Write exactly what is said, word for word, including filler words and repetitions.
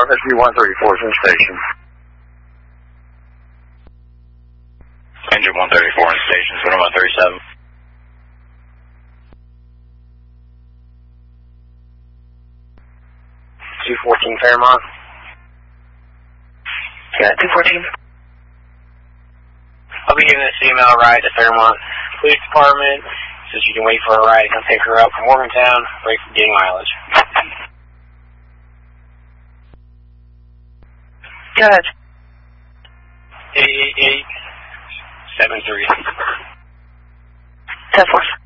F S B one thirty-four is in station. Engine one thirty-four in station, zero one thirty-seven. two fourteen Fairmont. Yeah, two fourteen. I'll be giving this email a ride to Fairmont Police Department, so you can wait for a ride to come pick her up from Morgantown, break from getting mileage. Go ahead. eight eight eight seven three. ten force.